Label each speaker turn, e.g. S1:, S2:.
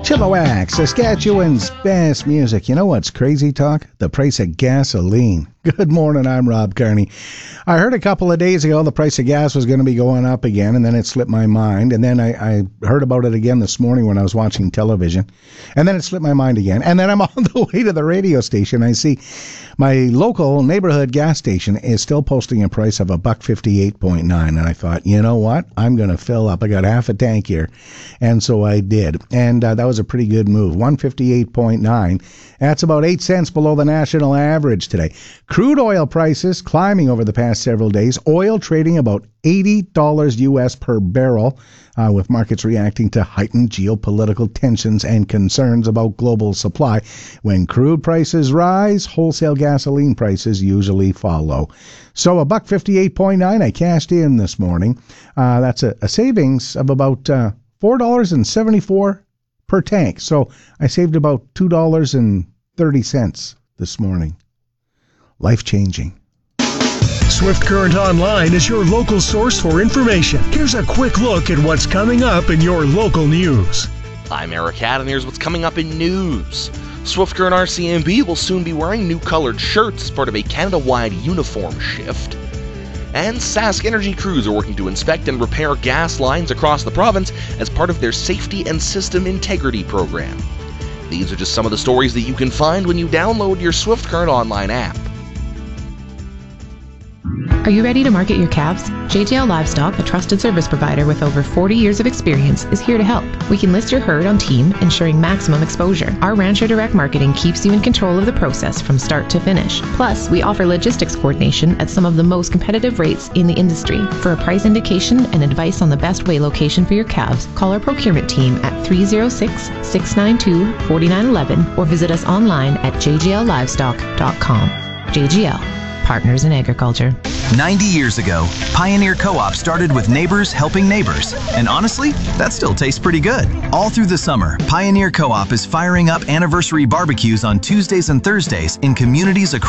S1: Chilliwack, Saskatchewan's best music. You know what's crazy talk? The price of gasoline. Good morning, I'm Rob Carney. I heard a couple of days ago the price of gas was going to be going up again, and then it slipped my mind. And then I heard about it again this morning when I was watching television. And then it slipped my mind again. And then I'm on the way to the radio station. I see my local neighborhood gas station is still posting a price of $1.58.9. And I thought, you know what? I'm going to fill up. I got half a tank here. And so I did. And that was a pretty good move. $1.58.9. That's about 8 cents below the national average today. Crude oil prices climbing over the past several days. Oil trading about $80 US per barrel, with markets reacting to heightened geopolitical tensions and concerns about global supply. When crude prices rise, wholesale gasoline prices usually follow. So $1.58.9 I cashed in this morning. That's a savings of about $4.74 per tank. So I saved about $2.30 this morning. Life-changing.
S2: Swift Current Online is your local source for information. Here's a quick look at what's coming up in your local news.
S3: I'm Eric Hadd, and here's what's coming up in news. Swift Current RCMP will soon be wearing new colored shirts as part of a Canada-wide uniform shift. And Sask Energy crews are working to inspect and repair gas lines across the province as part of their Safety and System Integrity program. These are just some of the stories that you can find when you download your Swift Current Online app.
S4: Are you ready to market your calves? JGL Livestock, a trusted service provider with over 40 years of experience, is here to help. We can list your herd on team, ensuring maximum exposure. Our Rancher Direct Marketing keeps you in control of the process from start to finish. Plus, we offer logistics coordination at some of the most competitive rates in the industry. For a price indication and advice on the best way location for your calves, call our procurement team at 306-692-4911 or visit us online at jgllivestock.com. JGL. Partners in Agriculture.
S5: 90 years ago, Pioneer Co-op started with neighbors helping neighbors. And honestly, that still tastes pretty good. All through the summer, Pioneer Co-op is firing up anniversary barbecues on Tuesdays and Thursdays in communities across